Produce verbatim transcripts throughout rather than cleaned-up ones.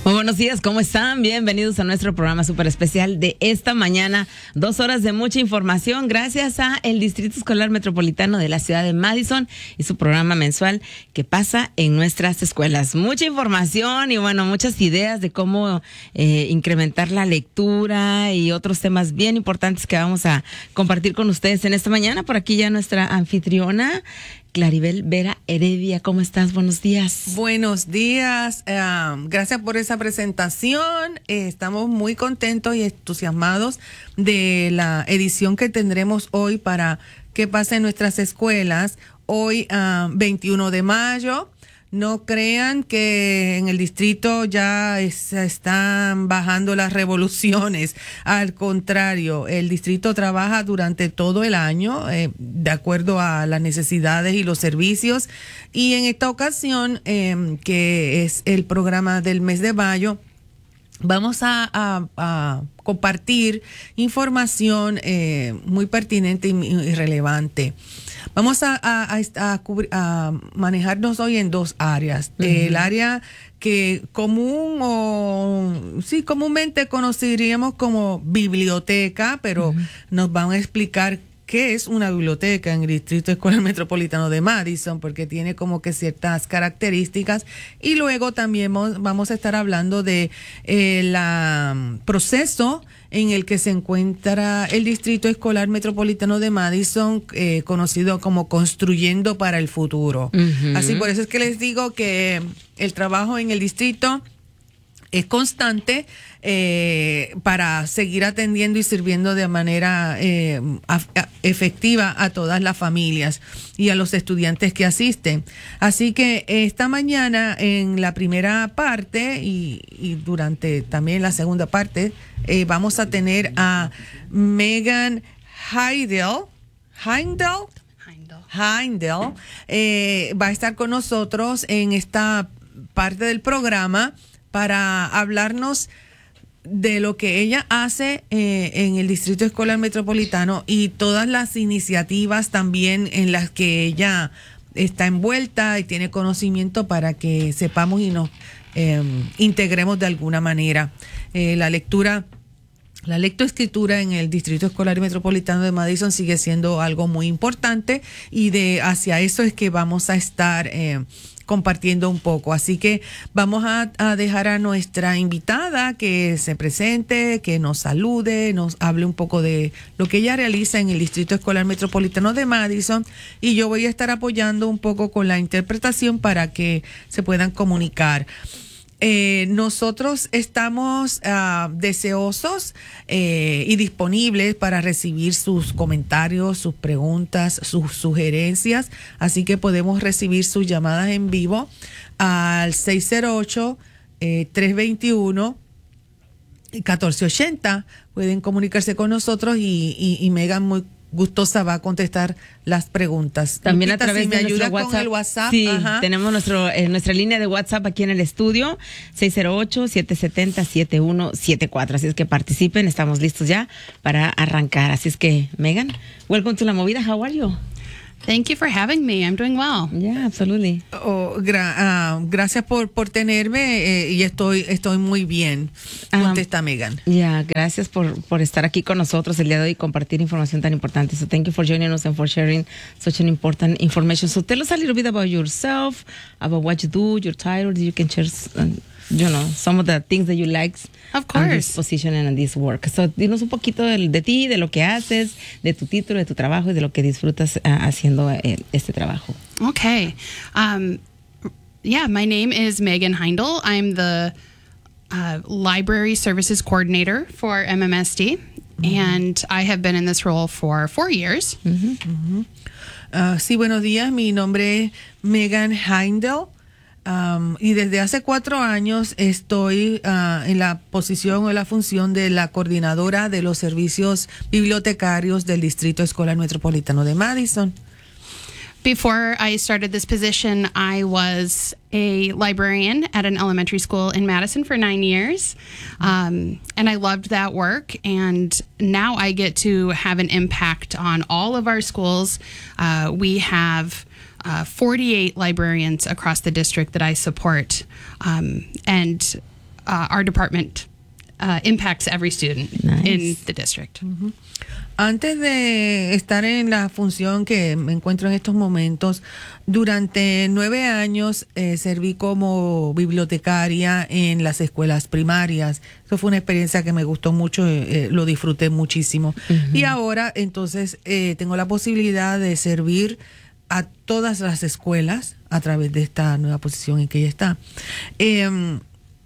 Muy buenos días, ¿cómo están? Bienvenidos a nuestro programa súper especial de esta mañana. Dos horas de mucha información gracias a el Distrito Escolar Metropolitano de la ciudad de Madison y su programa mensual que pasa en nuestras escuelas. Mucha información y bueno, muchas ideas de cómo eh, incrementar la lectura y otros temas bien importantes que vamos a compartir con ustedes en esta mañana. Por aquí ya nuestra anfitriona, Claribel Vera Heredia. ¿Cómo estás? Buenos días. Buenos días. Uh, gracias por esa presentación. Eh, estamos muy contentos y entusiasmados de la edición que tendremos hoy para que pase en nuestras escuelas. Hoy, uh, veintiuno de mayo. No crean que en el distrito ya es, están bajando las revoluciones. Al contrario, el distrito trabaja durante todo el año eh, de acuerdo a las necesidades y los servicios. Y en esta ocasión, eh, que es el programa del mes de mayo, vamos a, a, a compartir información eh, muy pertinente y, y relevante. Vamos a, a, a, a, cubrir, a manejarnos hoy en dos áreas. Uh-huh. El área que común o sí comúnmente conoceríamos como biblioteca, pero uh-huh. nos van a explicar qué es una biblioteca en el Distrito Escolar Metropolitano de Madison, porque tiene como que ciertas características. Y luego también vamos a estar hablando de el um, proceso en el que se encuentra el Distrito Escolar Metropolitano de Madison, eh, conocido como Construyendo para el Futuro. Uh-huh. Así, por eso es que les digo que el trabajo en el distrito es constante eh, para seguir atendiendo y sirviendo de manera eh, a, a, efectiva a todas las familias y a los estudiantes que asisten. Así que esta mañana en la primera parte y, y durante también la segunda parte eh, vamos a tener a Megan Heindel. Heindel. Heindel eh, va a estar con nosotros en esta parte del programa para hablarnos de lo que ella hace eh, en el Distrito Escolar Metropolitano y todas las iniciativas también en las que ella está envuelta y tiene conocimiento para que sepamos y nos eh, integremos de alguna manera. Eh, la lectura, la lectoescritura en el Distrito Escolar Metropolitano de Madison sigue siendo algo muy importante y de hacia eso es que vamos a estar eh, compartiendo un poco. Así que vamos a, a dejar a nuestra invitada que se presente, que nos salude, nos hable un poco de lo que ella realiza en el Distrito Escolar Metropolitano de Madison y yo voy a estar apoyando un poco con la interpretación para que se puedan comunicar. Eh, nosotros estamos uh, deseosos eh, y disponibles para recibir sus comentarios, sus preguntas, sus sugerencias, así que podemos recibir sus llamadas en vivo al seis cero ocho, tres dos uno, uno cuatro ocho cero. Pueden comunicarse con nosotros y, y, y Megan muy gustosa va a contestar las preguntas. También Lupita, a través si de me nuestro ayuda WhatsApp. Con el WhatsApp. Sí, Ajá. Tenemos nuestro eh, nuestra línea de WhatsApp aquí en el estudio, seis cero ocho, siete siete cero, siete uno siete cuatro. Así es que participen, estamos listos ya para arrancar. Así es que, Megan, welcome to La Movida. How are you? Thank you for having me. I'm doing well. Yeah, absolutely. Oh, gra- uh, gracias por, por tenerme eh, y estoy estoy muy bien. Contesta, um, Megan. Ya, yeah, gracias por, por estar aquí con nosotros el día de hoy y compartir información tan importante. So thank you for joining us and for sharing such an important information. So tell us a little bit about yourself, about what you do, your title. You can share, um, you know, some of the things that you like. Of course. On this position and on this work. So dinos un poquito de, de ti, de lo que haces, de tu título, de tu trabajo y de lo que disfrutas uh, haciendo eh, este trabajo. Okay. Um, yeah, my name is Megan Heindel. I'm the uh, Library Services Coordinator for M M S D, mm-hmm. and I have been in this role for four years. Mm-hmm. Mm-hmm. Uh, sí, buenos días. Mi nombre es Megan Heindel. Um, y desde hace cuatro años estoy uh, en la posición o la función de la coordinadora de los servicios bibliotecarios del Distrito Escolar Metropolitano de Madison. Before I started this position, I was a librarian at an elementary school in Madison for nine years. Um, and I loved that work. And now I get to have an impact on all of our schools. Uh, we have uh, forty-eight librarians across the district that I support. Um, and uh, our department uh, impacts every student Nice. in the district. Mm-hmm. Antes de estar en la función que me encuentro en estos momentos, durante nueve años eh, serví como bibliotecaria en las escuelas primarias. Eso fue una experiencia que me gustó mucho, eh, lo disfruté muchísimo. Uh-huh. Y ahora, entonces, eh, tengo la posibilidad de servir a todas las escuelas a través de esta nueva posición en que ella está. Eh,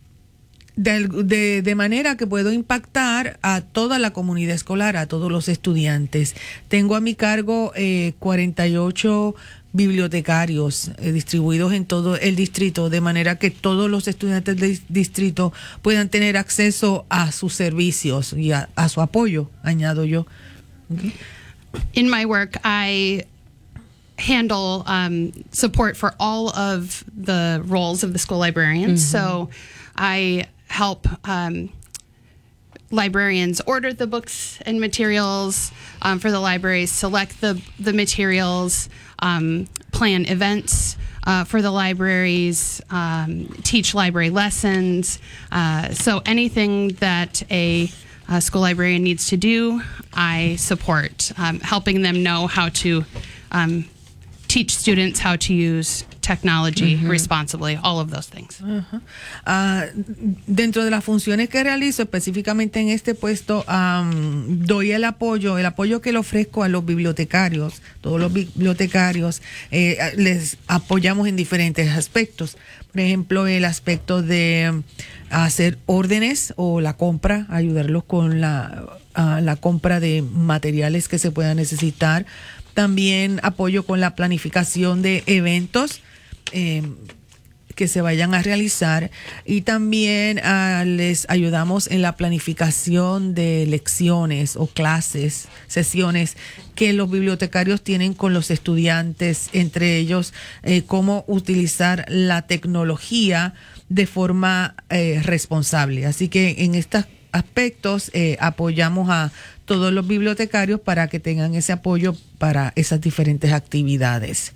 De, de, de manera que puedo impactar a toda la comunidad escolar, a todos los estudiantes. Tengo a mi cargo eh, cuarenta y ocho bibliotecarios eh, distribuidos en todo el distrito, de manera que todos los estudiantes del distrito puedan tener acceso a sus servicios y a, a su apoyo, añado yo. Okay. In my work, I handle um, support for all of the roles of the school librarians. Mm-hmm. So I help um, librarians order the books and materials um, for the libraries, select the, the materials, um, plan events uh, for the libraries, um, teach library lessons. Uh, so anything that a, a school librarian needs to do, I support, um, helping them know how to um, teach students how to use technology uh-huh. responsibly, all of those things. Uh-huh. Uh, dentro de las funciones que realizo, específicamente en este puesto, um, doy el apoyo, el apoyo que le ofrezco a los bibliotecarios, todos los bibliotecarios, eh, les apoyamos en diferentes aspectos. Por ejemplo, el aspecto de hacer órdenes o la compra, ayudarlos con la, uh, la compra de materiales que se puedan necesitar. También apoyo con la planificación de eventos eh, que se vayan a realizar, y también uh, les ayudamos en la planificación de lecciones o clases, sesiones que los bibliotecarios tienen con los estudiantes, entre ellos eh, cómo utilizar la tecnología de forma eh, responsable. Así que en estos aspectos eh, apoyamos a todos los bibliotecarios para que tengan ese apoyo para esas diferentes actividades.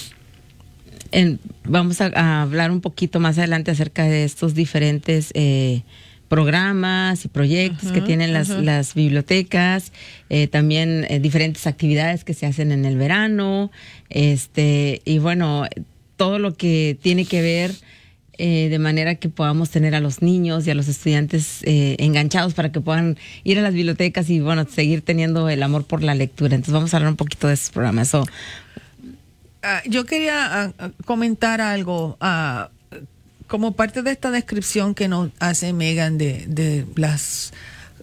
En, vamos a, a hablar un poquito más adelante acerca de estos diferentes eh, programas y proyectos uh-huh, que tienen las, uh-huh. las bibliotecas, eh, también eh, diferentes actividades que se hacen en el verano, este y bueno, todo lo que tiene que ver Eh, de manera que podamos tener a los niños y a los estudiantes eh, enganchados para que puedan ir a las bibliotecas y bueno, seguir teniendo el amor por la lectura. Entonces vamos a hablar un poquito de esos programas. So, uh, yo quería uh, comentar algo uh, como parte de esta descripción que nos hace Megan de, de las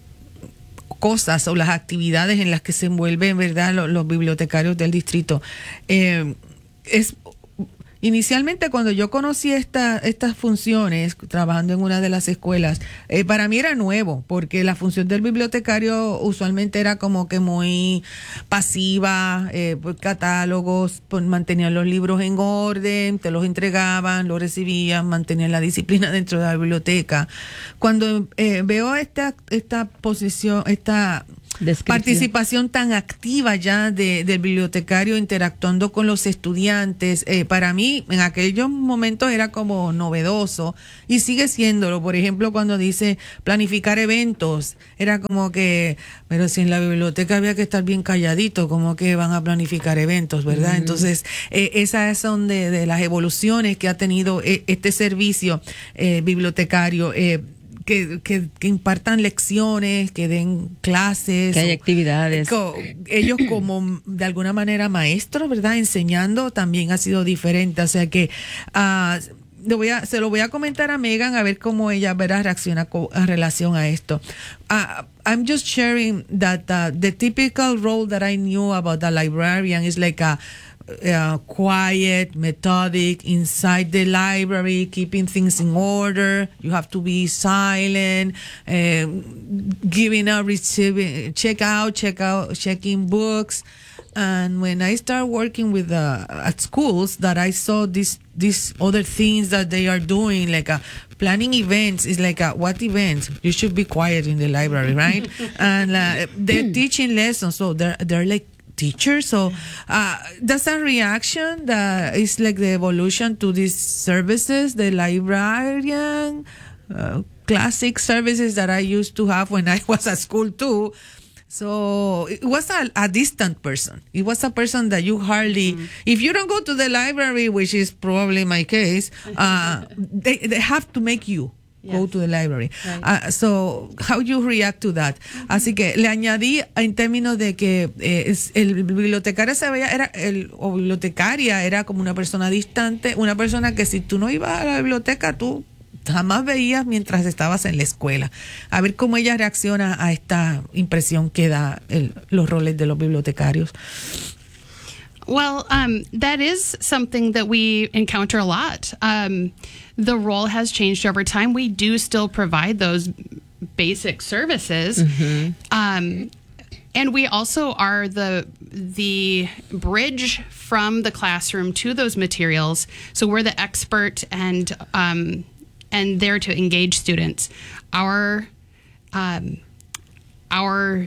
cosas o las actividades en las que se envuelven, ¿verdad?, los, los bibliotecarios del distrito. Eh, es Inicialmente, cuando yo conocí esta, estas funciones, trabajando en una de las escuelas, eh, para mí era nuevo, porque la función del bibliotecario usualmente era como que muy pasiva, eh, pues, catálogos, pues, mantenían los libros en orden, te los entregaban, los recibían, mantenían la disciplina dentro de la biblioteca. Cuando eh, veo esta, esta posición, esta participación tan activa ya de, del bibliotecario interactuando con los estudiantes, eh, para mí en aquellos momentos era como novedoso y sigue siéndolo. Por ejemplo, cuando dice planificar eventos, era como que, pero si en la biblioteca había que estar bien calladito, como que van a planificar eventos, ¿verdad? Mm. Entonces, eh, esas son de, de las evoluciones que ha tenido eh, este servicio eh, bibliotecario. Eh, Que, que, que impartan lecciones, que den clases. Que hay actividades. Co, ellos como de alguna manera maestros, ¿verdad?, enseñando, también ha sido diferente. O sea que uh, lo voy a, se lo voy a comentar a Megan a ver cómo ella, ¿verdad?, reacciona co, en relación a esto. Uh, I'm just sharing that uh, the typical role that I knew about the librarian is like a Uh, quiet, methodic, inside the library, keeping things in order. You have to be silent, uh, giving out, receiving, check out, check out, checking books. And when I start working with uh, at schools, that I saw these these other things that they are doing, like uh, planning events. Is like uh, what events? You should be quiet in the library, right? And uh, they're teaching lessons, so they're they're like teachers. So uh, that's a reaction that is like the evolution to these services, the librarian, uh, classic services that I used to have when I was at school too. So it was a, a distant person. It was a person that you hardly, mm-hmm. if you don't go to the library, which is probably my case, uh, they, they have to make you yes. go to the library. Right. Uh, so how you react to that? Mm-hmm. Así que le añadí en términos de que eh, es, el bibliotecario se veía, era, el, o bibliotecaria era como una persona distante, una persona que si tú no ibas a la biblioteca, tú jamás veías mientras estabas en la escuela. A ver cómo ella reacciona a esta impresión que da el, los roles de los bibliotecarios. Well, um, that is something that we encounter a lot. Um, the role has changed over time. We do still provide those basic services. Mm-hmm. Um, and we also are the the bridge from the classroom to those materials. So we're the expert and um, and there to engage students. Our um, our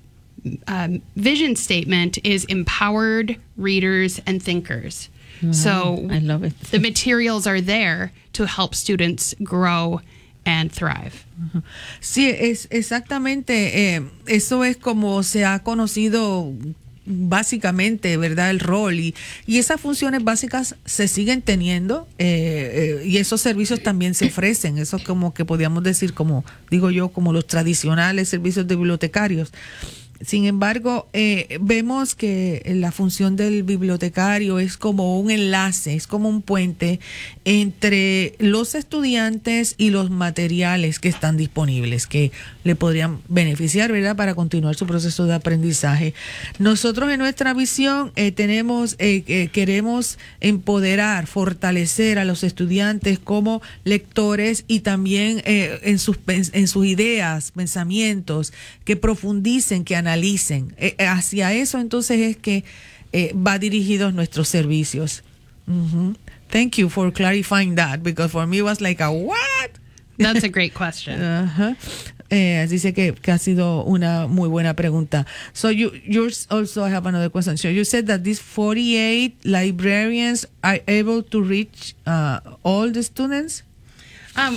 um, vision statement is empowered readers and thinkers. Wow, so I love it. The materials are there to help students grow and thrive. Sí, es exactamente. Eh, eso es como se ha conocido básicamente, ¿verdad? El rol y, y esas funciones básicas se siguen teniendo eh, eh, y esos servicios también se ofrecen. Eso es como que podríamos decir, como digo yo, como los tradicionales servicios de bibliotecarios. Sin embargo, eh, vemos que la función del bibliotecario es como un enlace, es como un puente entre los estudiantes y los materiales que están disponibles, que le podrían beneficiar, ¿verdad?, para continuar su proceso de aprendizaje. Nosotros en nuestra visión eh, tenemos, eh, eh, queremos empoderar, fortalecer a los estudiantes como lectores y también eh, en sus en sus ideas, pensamientos, que profundicen, que analicen. Eh, hacia eso entonces es que eh, va dirigidos nuestros servicios. Mm-hmm. Thank you for clarifying that, because for me it was like a what? That's a great question. Uh-huh. Eh, dice que, que ha sido una muy buena pregunta. So you yours also I have another question. So you said that these forty-eight librarians are able to reach uh, all the students? Um,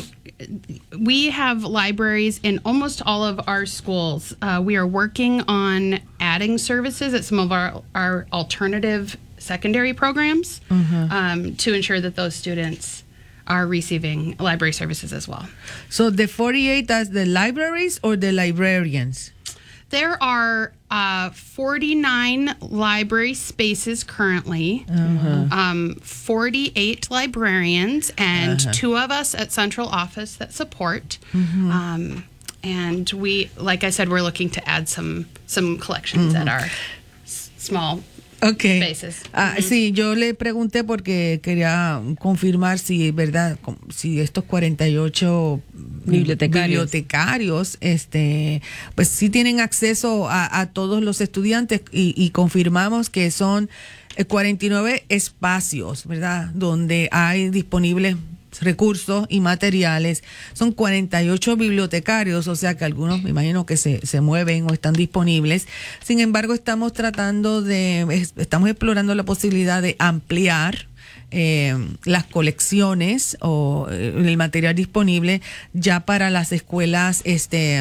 we have libraries in almost all of our schools. Uh, we are working on adding services at some of our, our alternative secondary programs mm-hmm. um, to ensure that those students are receiving library services as well. So the forty-eight, that's the libraries or the librarians? There are uh, forty-nine library spaces currently, uh-huh. um, forty-eight librarians, and uh-huh. two of us at central office that support. Mm-hmm. Um, and we, like I said, we're looking to add some some collections mm-hmm. at our s- small Okay. spaces. Ah, mm-hmm. Sí, yo le pregunté porque quería confirmar si, verdad, si estos cuarenta y ocho bibliotecarios, bibliotecarios este, pues sí tienen acceso a, a todos los estudiantes y, y confirmamos que son cuarenta y nueve espacios, ¿verdad?, donde hay disponibles recursos y materiales. Son cuarenta y ocho bibliotecarios, o sea que algunos me imagino que se, se mueven o están disponibles. Sin embargo, estamos tratando de, estamos explorando la posibilidad de ampliar eh, las colecciones o eh, el material disponible ya para las escuelas este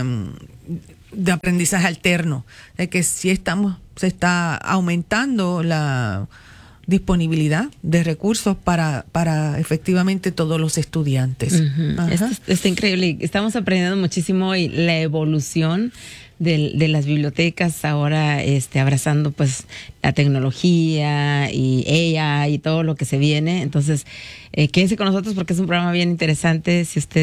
de aprendizaje alterno, de que sí estamos, se está aumentando la disponibilidad de recursos para para efectivamente todos los estudiantes. Uh-huh. Esto está increíble. Estamos aprendiendo muchísimo y la evolución de, de las bibliotecas ahora este abrazando pues la tecnología y A I y todo lo que se viene. Entonces, eh, quédense con nosotros porque es un programa bien interesante. Si usted